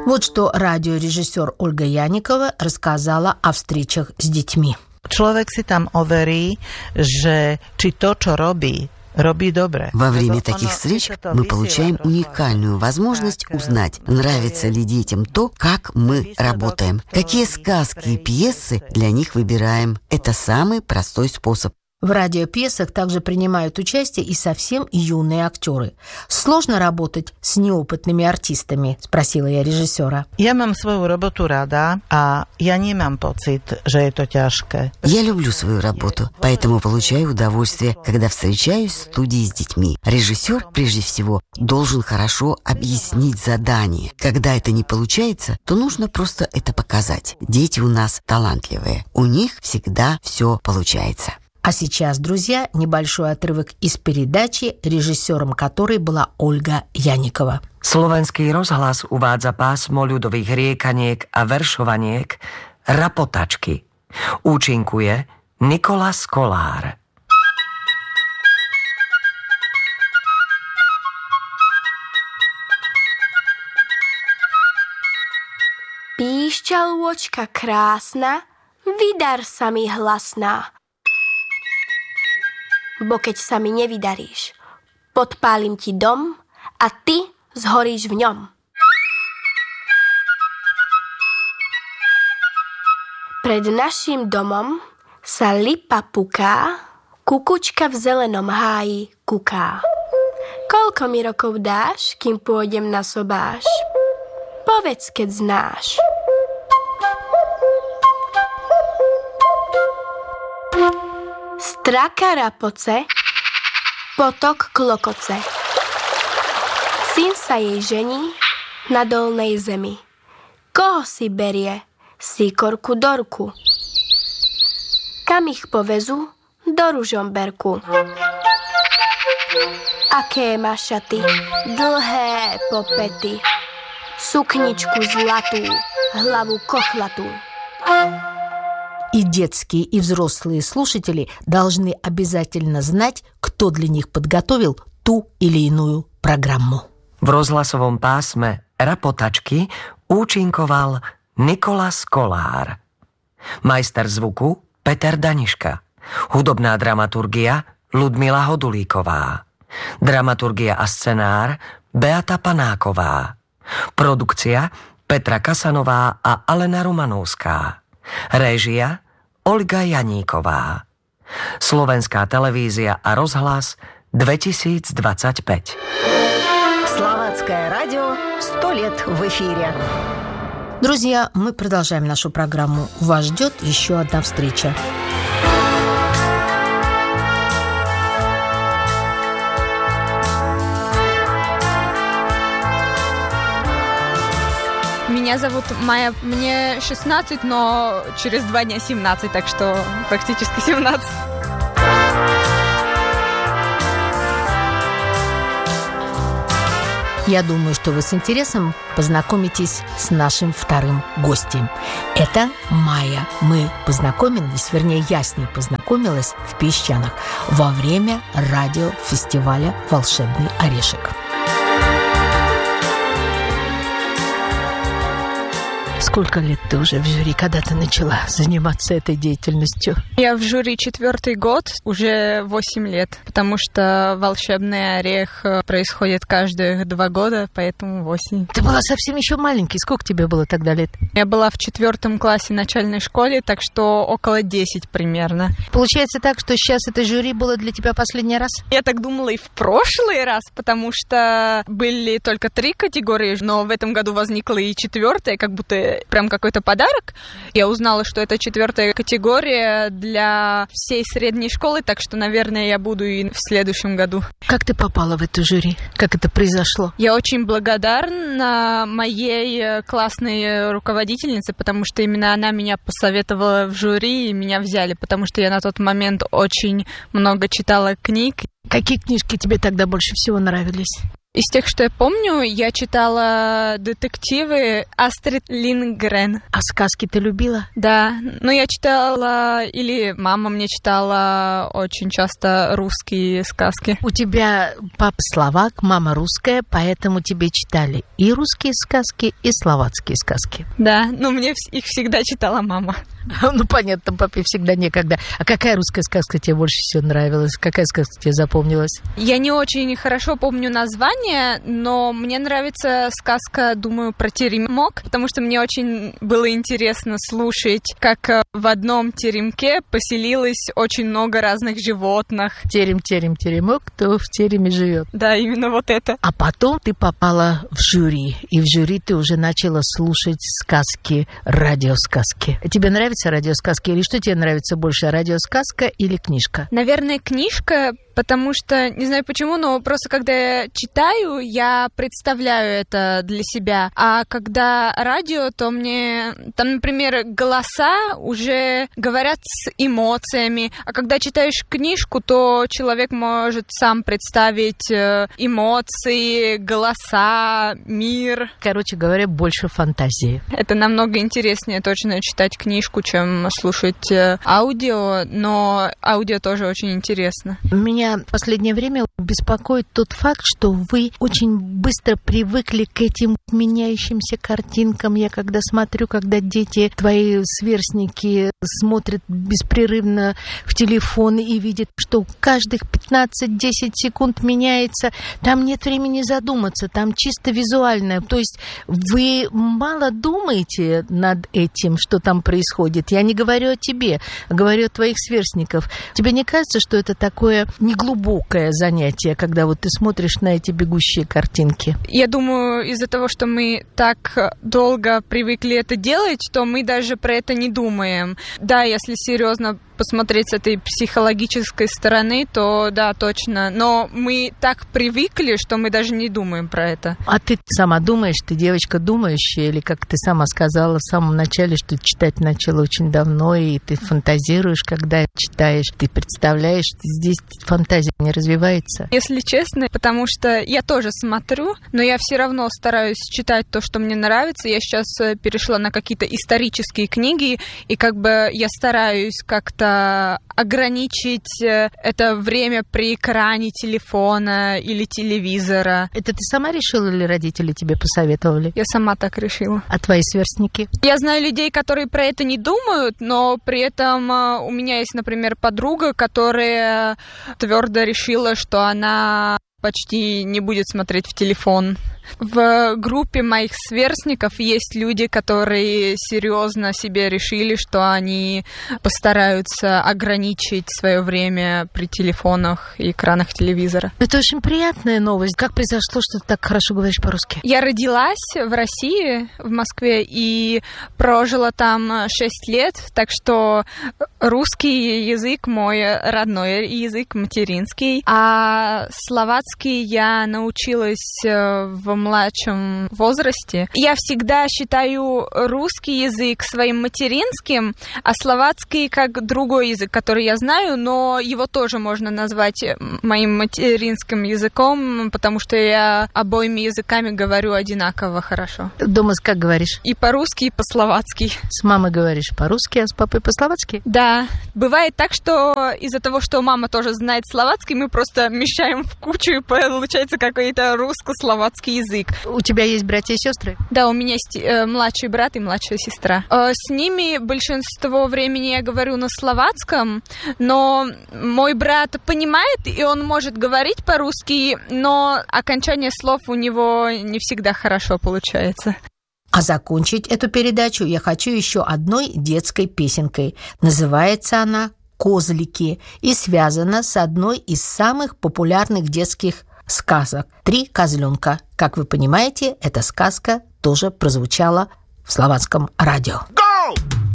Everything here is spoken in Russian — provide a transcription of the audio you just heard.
Вот что радиорежиссер Ольга Яникова рассказала о встречах с детьми. Človek si tam overí, že či to, čo robí добре. Во время таких встреч мы получаем уникальную возможность узнать, нравится ли детям то, как мы работаем, какие сказки и пьесы для них выбираем. Это самый простой способ. В радиопьесах также принимают участие и совсем юные актеры. Сложно работать с неопытными артистами? Спросила я режиссера. Я mám свою работу рада, а я немám pocit, že je to ťažké. Я люблю свою работу, поэтому получаю удовольствие, когда встречаюсь в студии с детьми. Режиссер, прежде всего, должен хорошо объяснить задание. Когда это не получается, то нужно просто это показать. Дети у нас талантливые. У них всегда все получается. А сейчас, друзья, небольшой отрывок из передачи, режиссером которой была Ольга Janikova. Slovenský rozhlas uvádza pásmo ľudových riekaniek a veršovaniek Rapotačky. Účinkuje Nikolas Kolár. Píšťalôčka krásna, vydar sa mi hlasná. Bo keď sa mi nevydaríš, podpálim ti dom a ty zhoríš v ňom. Pred naším domom sa lipa puká, kukučka v zelenom háji kuká. Koľko mi rokov dáš, kým pôjdem na sobáš? Povedz, keď znáš. Straka rapoce, potok klokoce. Syn sa jej žení na dolnej zemi. Koho si berie? Síkorku Dorku. Kam ich povezú? Do Ružomberku. Aké má šaty? Dlhé popety. Sukničku zlatú, hlavu kochlatú. И детские, и взрослые слушатели должны обязательно знать, кто для них подготовил ту или иную программу. V rozhlasovom pásme Rapotačky účinkoval Nikolas Kolár. Majster zvuku Peter Daniška. Hudobná dramaturgia Ludmila Hodulíková. Dramaturgia a scenár Beata Panáková. Produkcia Petra Kasanová a Alena Romanovská. Réžia Olga Janíková. Slovenská televízia a rozhlas 2025. Словацкое радио 100 лет в эфире. Друзья, мы продолжаем нашу программу. Вас ждет еще одна встреча. Меня зовут Майя, мне 16, но через 2 дня 17, так что практически 17. Я думаю, что вы с интересом познакомитесь с нашим вторым гостем. Это Майя. Мы познакомились, вернее, я с ней познакомилась в Песчанах во время радиофестиваля «Волшебный орешек». Сколько лет ты уже в жюри, когда ты начала заниматься этой деятельностью? Я в жюри 4-й год, уже 8 лет, потому что «Волшебный орех» происходит каждые 2 года, поэтому 8. Ты была совсем еще маленький, сколько тебе было тогда лет? Я была в 4 классе начальной школе, так что около 10 примерно. Получается так, что сейчас это жюри было для тебя последний раз? Я так думала и в прошлый раз, потому что были только 3 категории, но в этом году возникла и 4-я, как будто прям какой-то подарок. Я узнала, что это 4-я категория для всей средней школы, так что, наверное, я буду и в следующем году. Как ты попала в эту жюри? Как это произошло? Я очень благодарна моей классной руководительнице, потому что именно она меня посоветовала в жюри и меня взяли, потому что я на тот момент очень много читала книг. Какие книжки тебе тогда больше всего нравились? Из тех, что я помню, я читала детективы Астрид Линдгрен. А сказки ты любила? Да, но я читала, или мама мне читала очень часто русские сказки. У тебя папа словак, мама русская, поэтому тебе читали и русские сказки, и словацкие сказки. Да, но мне их всегда читала мама. Ну, понятно, папе всегда некогда. А какая русская сказка тебе больше всего нравилась? Какая сказка тебе запомнилась? Я не очень хорошо помню название, но мне нравится сказка, думаю, про теремок, потому что мне очень было интересно слушать, как в одном теремке поселилось очень много разных животных. Теремок, кто в тереме живет. Да, именно вот это. А потом ты попала в жюри, и в жюри ты уже начала слушать сказки, радиосказки. Тебе нравятся радиосказки? Или что тебе нравится больше, радиосказка или книжка? Наверное, книжка, потому что, не знаю почему, но просто когда я читаю, я представляю это для себя. А когда радио, то мне там, например, голоса уже говорят с эмоциями. А когда читаешь книжку, то человек может сам представить эмоции, голоса, мир. Короче говоря, больше фантазии. Это намного интереснее точно читать книжку, чем слушать аудио, но аудио тоже очень интересно. Меня в последнее время беспокоит тот факт, что вы очень быстро привыкли к этим меняющимся картинкам. Я когда смотрю, когда дети, твои сверстники, смотрят беспрерывно в телефон и видят, что каждых 15-10 секунд меняется, там нет времени задуматься, там чисто визуально. То есть вы мало думаете над этим, что там происходит. Я не говорю о тебе, а говорю о твоих сверстников. Тебе не кажется, что это такое неглубокое занятие, когда вот ты смотришь на эти бегущие картинки? Я думаю, из-за того, что мы так долго привыкли это делать, что мы даже про это не думаем. Да, если серьезно посмотреть с этой психологической стороны, то да, точно. Но мы так привыкли, что мы даже не думаем про это. А ты сама думаешь, ты девочка думающая, или как ты сама сказала в самом начале, что читать начала очень давно, и ты фантазируешь, когда читаешь, ты представляешь, здесь фантазия не развивается? Если честно, потому что я тоже смотрю, но я все равно стараюсь читать то, что мне нравится. Я сейчас перешла на какие-то исторические книги, и как бы я стараюсь как-то ограничить это время при экране телефона или телевизора. Это ты сама решила или родители тебе посоветовали? Я сама так решила. А твои сверстники? Я знаю людей, которые про это не думают, но при этом у меня есть, например, подруга, которая твердо решила, что она почти не будет смотреть в телефон. В группе моих сверстников есть люди, которые серьезно себе решили, что они постараются ограничить свое время при телефонах и экранах телевизора. Это очень приятная новость. Как произошло, что ты так хорошо говоришь по-русски? Я родилась в России, в Москве, и прожила там 6 лет, так что русский язык мой родной язык, материнский, а словацкий я научилась в младшем возрасте. Я всегда считаю русский язык своим материнским, а словацкий как другой язык, который я знаю, но его тоже можно назвать моим материнским языком, потому что я обоими языками говорю одинаково хорошо. Дома как говоришь? И по-русски, и по-словацки. С мамой говоришь по-русски, а с папой по-словацки? Да. Бывает так, что из-за того, что мама тоже знает словацкий, мы просто мешаем в кучу, и получается какой-то русско-словацкий язык. У тебя есть братья и сестры? Да, у меня есть младший брат и младшая сестра. С ними большинство времени я говорю на словацком, но мой брат понимает, и он может говорить по-русски, но окончание слов у него не всегда хорошо получается. А закончить эту передачу я хочу еще одной детской песенкой. Называется она «Козлики» и связана с одной из самых популярных детских сказок «Три козленка». Как вы понимаете, эта сказка тоже прозвучала в словацком радио.